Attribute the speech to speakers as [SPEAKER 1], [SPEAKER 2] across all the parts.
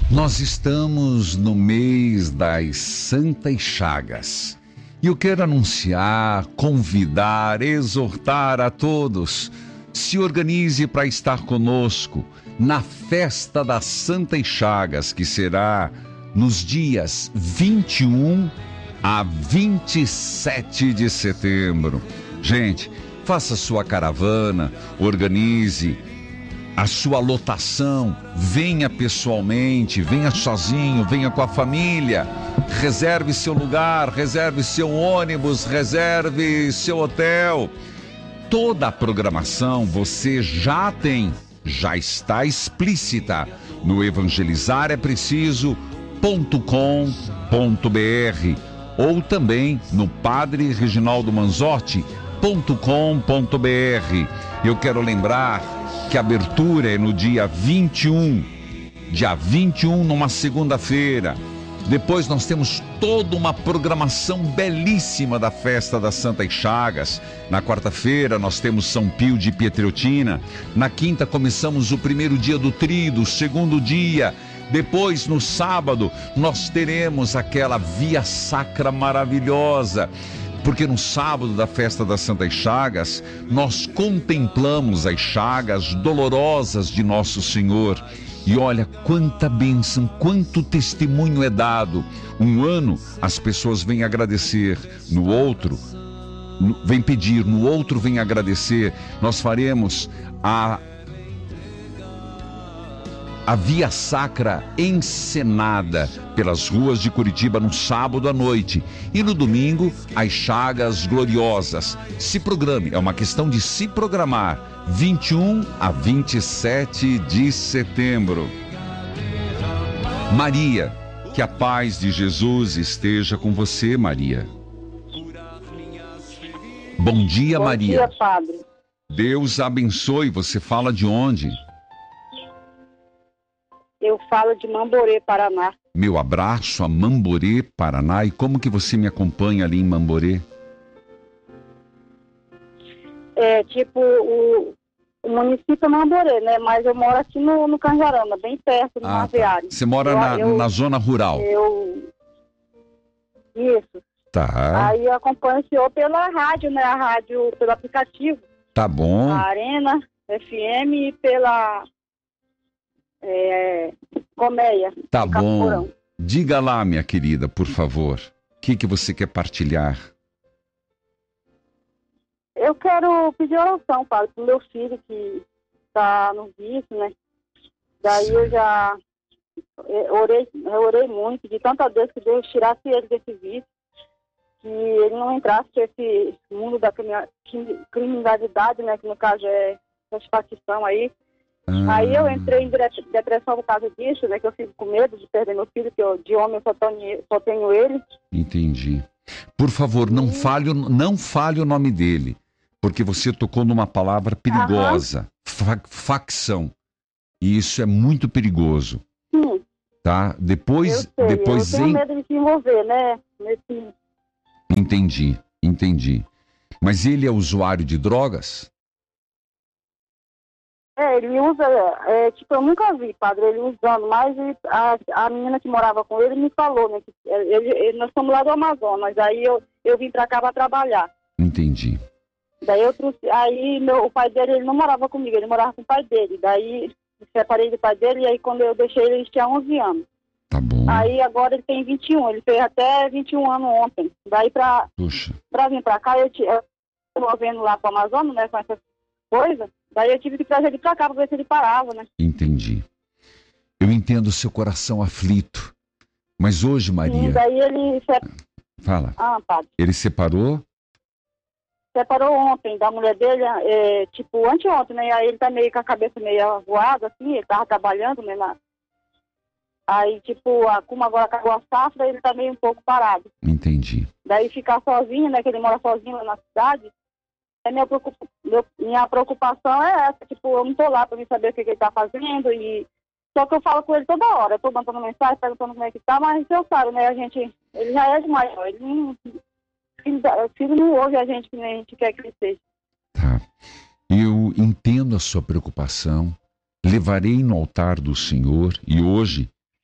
[SPEAKER 1] Nós estamos no mês das Santas Chagas e eu quero anunciar, convidar, exortar a todos. Se organize para estar conosco na festa das Santas Chagas, que será nos dias 21 a 27 de setembro. Gente, faça sua caravana, organize a sua lotação, venha pessoalmente, venha sozinho, venha com a família, reserve seu lugar, reserve seu ônibus, reserve seu hotel. Toda a programação você já tem, já está explícita no evangelizarepreciso.com.br ou também no padrereginaldomanzotti.com.br. Eu quero lembrar que a abertura é no dia 21, numa segunda-feira. Depois nós temos toda uma programação belíssima da festa das Santas Chagas. Na quarta-feira nós temos São Pio de Pietreutina. Na quinta começamos o primeiro dia do Tríduo, segundo dia. Depois, no sábado, nós teremos aquela via sacra maravilhosa. Porque no sábado da festa das Santas Chagas, nós contemplamos as chagas dolorosas de Nosso Senhor. E olha quanta bênção, quanto testemunho é dado. Um ano as pessoas vêm agradecer, no outro vem pedir, no outro vem agradecer. Nós faremos a Via Sacra encenada pelas ruas de Curitiba no sábado à noite. E no domingo, as chagas gloriosas. Se programe, é uma questão de se programar. 21 a 27 de setembro. Maria, que a paz de Jesus esteja com você, Maria. Bom dia, Maria.
[SPEAKER 2] Bom dia, padre.
[SPEAKER 1] Deus abençoe. Você fala de onde?
[SPEAKER 2] Eu falo de Mamborê, Paraná.
[SPEAKER 1] Meu abraço a Mamborê, Paraná. E como que você me acompanha ali em Mamborê?
[SPEAKER 2] É tipo o município é Mamborê, né? Mas eu moro aqui no Canjarana, bem perto, no Aviário.
[SPEAKER 1] Você mora na zona rural?
[SPEAKER 2] Isso.
[SPEAKER 1] Tá.
[SPEAKER 2] Aí eu acompanho o senhor pela rádio, né? A rádio, pelo aplicativo.
[SPEAKER 1] Tá bom.
[SPEAKER 2] A Arena FM e pela Colmeia.
[SPEAKER 1] Tá bom. Diga lá, minha querida, por favor. O que você quer partilhar?
[SPEAKER 2] Eu quero pedir oração, padre, pro meu filho que tá no vício, né? Daí eu já orei muito, de tanta vez que Deus tirasse ele desse vício, que ele não entrasse nesse mundo da criminalidade, né? Que no caso é satisfação aí. Aí eu entrei em depressão por causa disso, né? Que eu fico com medo de perder meu filho, que de homem eu só tenho ele.
[SPEAKER 1] Entendi. Por favor, não fale o nome dele, porque você tocou numa palavra perigosa. Facção. E isso é muito perigoso.
[SPEAKER 2] Sim.
[SPEAKER 1] Tá? Depois
[SPEAKER 2] eu tenho medo de se envolver, né?
[SPEAKER 1] Entendi. Mas ele é usuário de drogas?
[SPEAKER 2] Ele usa, eu nunca vi, padre, ele usando, mas a menina que morava com ele me falou, né, que nós estamos lá do Amazonas, aí eu vim pra cá pra trabalhar.
[SPEAKER 1] Entendi.
[SPEAKER 2] Daí eu trouxe, o pai dele, ele não morava comigo, ele morava com o pai dele, daí eu separei do pai dele, e aí quando eu deixei ele tinha 11 anos.
[SPEAKER 1] Tá bom.
[SPEAKER 2] Aí agora ele tem 21, ele fez até 21 anos ontem, daí pra vir pra cá, eu movendo lá pro Amazonas, né, com essas coisas. Daí eu tive que trazer ele pra cá pra ver se ele parava, né?
[SPEAKER 1] Entendi. Eu entendo o seu coração aflito. Mas hoje, Maria...
[SPEAKER 2] E daí ele...
[SPEAKER 1] Fala.
[SPEAKER 2] Padre.
[SPEAKER 1] Ele separou?
[SPEAKER 2] Separou ontem da mulher dele, anteontem, né? Aí ele tá meio com a cabeça meio voada, assim, ele tava trabalhando, né? Aí, como agora acabou a safra, ele tá meio um pouco parado.
[SPEAKER 1] Entendi.
[SPEAKER 2] Daí ficar sozinho, né? Que ele mora sozinho lá na cidade... Minha preocupação é essa, eu não tô lá pra me saber o que ele tá fazendo, só que eu falo com ele toda hora, eu tô mandando mensagem, perguntando como é que tá, mas eu sabe, né, ele já é de maior, o filho não ouve a gente que nem a gente quer que ele seja.
[SPEAKER 1] Tá, eu entendo a sua preocupação, levarei no altar do Senhor e hoje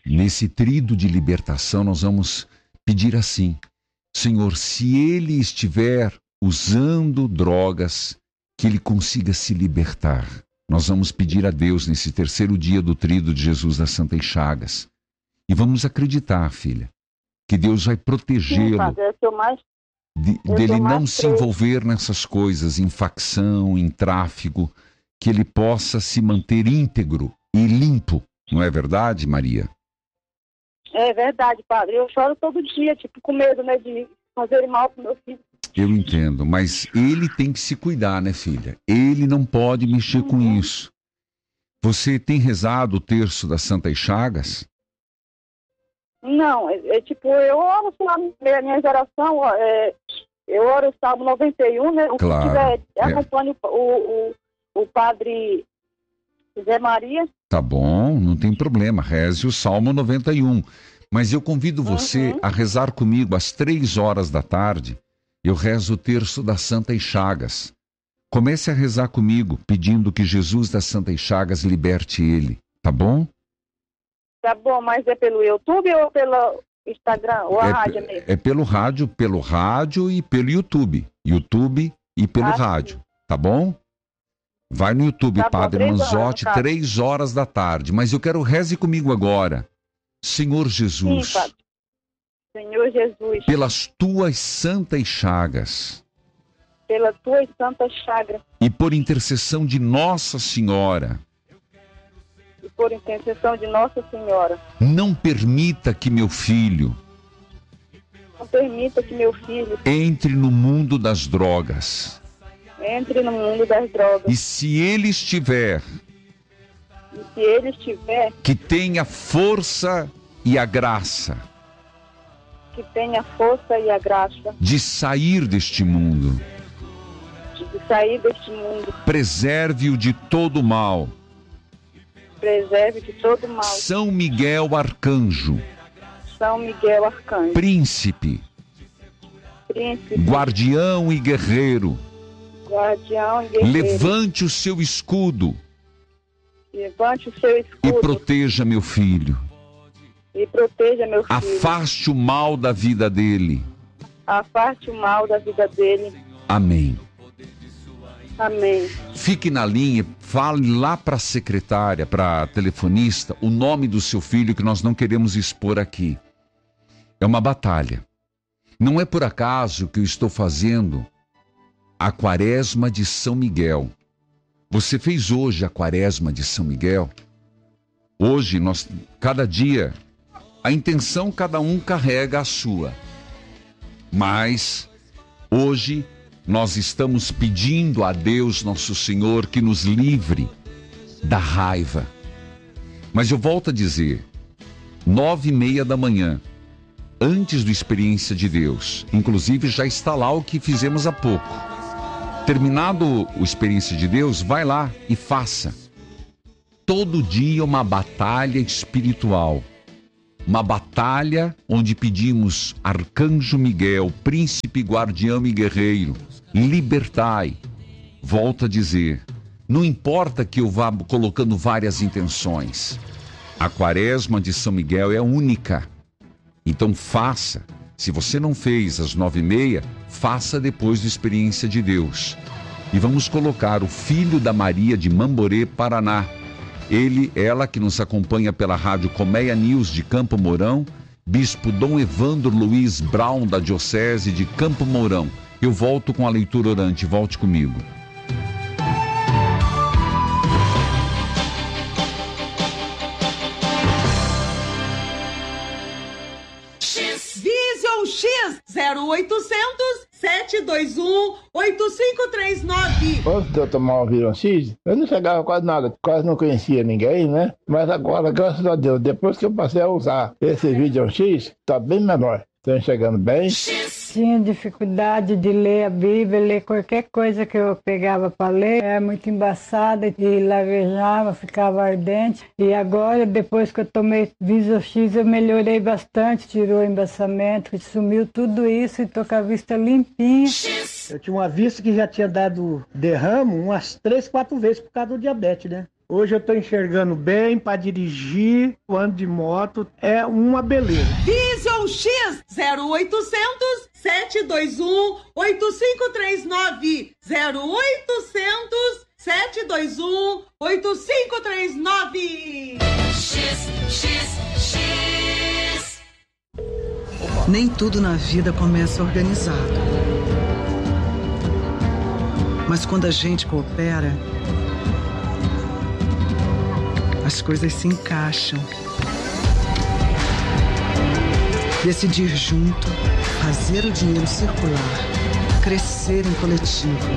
[SPEAKER 1] nesse tríduo de libertação, nós vamos pedir assim: Senhor, se ele estiver usando drogas, que ele consiga se libertar. Nós vamos pedir a Deus nesse terceiro dia do tríduo de Jesus das Santas Chagas. E vamos acreditar, filha, que Deus vai protegê-lo dele não se envolver nessas coisas, em facção, em tráfico, que ele possa se manter íntegro e limpo. Não é verdade, Maria?
[SPEAKER 2] É verdade, padre. Eu choro todo dia, com medo, né, de fazer mal pro meu filho.
[SPEAKER 1] Eu entendo, mas ele tem que se cuidar, né, filha? Ele não pode mexer com isso. Você tem rezado o terço das Santas Chagas?
[SPEAKER 2] Não, eu oro na minha geração, eu oro o Salmo 91, né? O
[SPEAKER 1] claro,
[SPEAKER 2] que tiver, acompanho o padre Zé Maria.
[SPEAKER 1] Tá bom, não tem problema, reze o Salmo 91. Mas eu convido você a rezar comigo às 3 horas da tarde. Eu rezo o terço das Santas Chagas. Comece a rezar comigo, pedindo que Jesus das Santas Chagas liberte ele, tá bom?
[SPEAKER 2] Tá bom, mas é pelo YouTube ou pelo Instagram, ou a rádio mesmo?
[SPEAKER 1] É pelo rádio e pelo YouTube. YouTube e pelo rádio, tá bom? Vai no YouTube, tá Padre bom, Manzotti, 3 horas da tarde. Mas eu quero reze comigo agora. Senhor Jesus.
[SPEAKER 2] Sim, Padre. Senhor Jesus.
[SPEAKER 1] Pelas tuas santas chagas.
[SPEAKER 2] Pelas tuas santas chagas.
[SPEAKER 1] E por intercessão de Nossa Senhora.
[SPEAKER 2] E por intercessão de Nossa Senhora.
[SPEAKER 1] Não permita que meu filho.
[SPEAKER 2] Não permita que meu filho.
[SPEAKER 1] Entre no mundo das drogas.
[SPEAKER 2] Entre no mundo das drogas.
[SPEAKER 1] E se ele estiver. Que tenha força e a graça.
[SPEAKER 2] Que tenha força e a graça.
[SPEAKER 1] De sair deste mundo.
[SPEAKER 2] De sair deste mundo.
[SPEAKER 1] Preserve-o de todo mal.
[SPEAKER 2] Preserve de todo mal.
[SPEAKER 1] São Miguel Arcanjo.
[SPEAKER 2] São Miguel Arcanjo.
[SPEAKER 1] Príncipe. Guardião e guerreiro.
[SPEAKER 2] Guardião e guerreiro.
[SPEAKER 1] Levante o seu escudo.
[SPEAKER 2] Levante o seu escudo.
[SPEAKER 1] E proteja meu filho.
[SPEAKER 2] E proteja meu filho.
[SPEAKER 1] Afaste o mal da vida dele.
[SPEAKER 2] Afaste o mal da vida dele.
[SPEAKER 1] Amém.
[SPEAKER 2] Amém.
[SPEAKER 1] Fique na linha, fale lá para a secretária, para a telefonista, o nome do seu filho que nós não queremos expor aqui. É uma batalha. Não é por acaso que eu estou fazendo a Quaresma de São Miguel. Você fez hoje a Quaresma de São Miguel? Hoje, cada dia, a intenção cada um carrega a sua. Mas, hoje, nós estamos pedindo a Deus, nosso Senhor, que nos livre da raiva. Mas eu volto a dizer, 9:30 da manhã, antes do Experiência de Deus, inclusive já está lá o que fizemos há pouco. Terminado o Experiência de Deus, vai lá e faça. Todo dia uma batalha espiritual. Uma batalha onde pedimos Arcanjo Miguel, Príncipe, Guardião e Guerreiro, libertai. Volto a dizer, não importa que eu vá colocando várias intenções. A Quaresma de São Miguel é única. Então faça. Se você não fez às 9:30, faça depois do Experiência de Deus. E vamos colocar o filho da Maria de Mamborê, Paraná. Ela que nos acompanha pela rádio Colmeia News de Campo Mourão, Bispo Dom Evandro Luiz Brown da Diocese de Campo Mourão. Eu volto com a leitura orante, volte comigo.
[SPEAKER 3] Vision X 0800 721 8539.
[SPEAKER 4] Antes de eu tomar o Vision X, eu não chegava quase nada, quase não conhecia ninguém, né? Mas agora, graças a Deus, depois que eu passei a usar esse Vision X, tá bem menor. Estou enxergando bem.
[SPEAKER 5] Tinha dificuldade de ler a Bíblia, ler qualquer coisa que eu pegava para ler. Era muito embaçada e lavejava, ficava ardente. E agora, depois que eu tomei Vision X, eu melhorei bastante. Tirou o embaçamento, sumiu tudo isso e estou com a vista limpinha.
[SPEAKER 6] Eu tinha uma vista que já tinha dado derramo umas 3, 4 vezes por causa do diabetes, né? Hoje eu estou enxergando bem para dirigir, o ano de moto é uma beleza.
[SPEAKER 3] Vision X 0800 721 8539 0800 721 8539.
[SPEAKER 7] Nem tudo na vida começa organizado. Mas quando a gente coopera, as coisas se encaixam. Decidir junto, fazer o dinheiro circular, crescer em coletivo.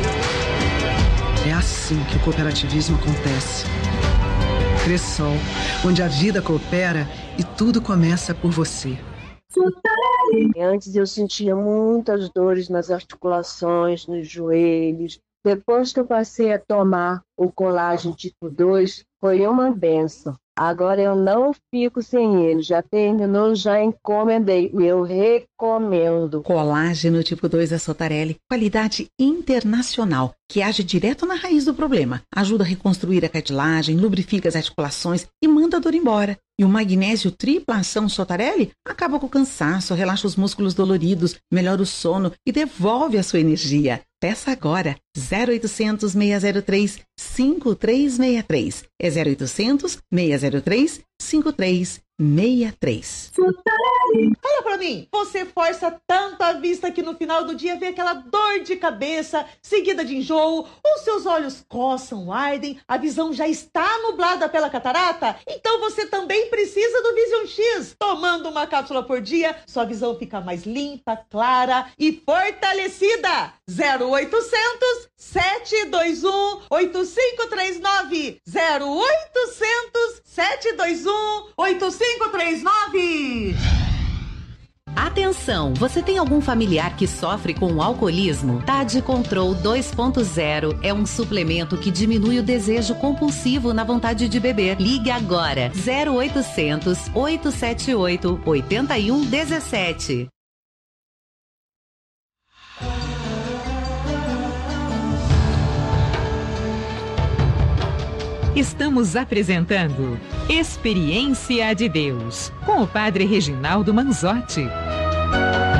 [SPEAKER 7] É assim que o cooperativismo acontece. Cressol, onde a vida coopera e tudo começa por você.
[SPEAKER 8] Antes eu sentia muitas dores nas articulações, nos joelhos. Depois que eu passei a tomar o colágeno tipo 2, foi uma benção. Agora eu não fico sem ele. Já terminou, já encomendei. E eu recomendo.
[SPEAKER 9] Colágeno tipo 2 da Sotarelli, qualidade internacional, que age direto na raiz do problema. Ajuda a reconstruir a cartilagem, lubrifica as articulações e manda a dor embora. E o magnésio tripla ação Sotarelli acaba com o cansaço, relaxa os músculos doloridos, melhora o sono e devolve a sua energia. Peça agora 0800 603 5363. É 0800 603 5363.
[SPEAKER 3] Fala pra mim, você força tanto a vista que no final do dia vê aquela dor de cabeça, seguida de enjoo, os seus olhos coçam, ardem, a visão já está nublada pela catarata? Então você também precisa do Vision X. Tomando uma cápsula por dia, sua visão fica mais limpa, clara e fortalecida. 0800 721 8539. 0800 721 8539.
[SPEAKER 10] Atenção, você tem algum familiar que sofre com alcoolismo? TAD Control 2.0 é um suplemento que diminui o desejo compulsivo na vontade de beber. Ligue agora 0800 878 8117.
[SPEAKER 11] Estamos apresentando Experiência de Deus com o Padre Reginaldo Manzotti.